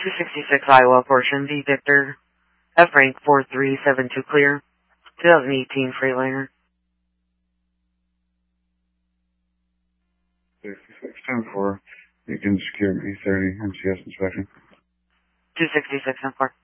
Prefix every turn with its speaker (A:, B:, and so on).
A: 266 Iowa portion, V Victor, F rank 4372 clear, 2018 Freightliner.
B: 6610-4, you can secure E30 MCS inspection.
A: 266 and 4.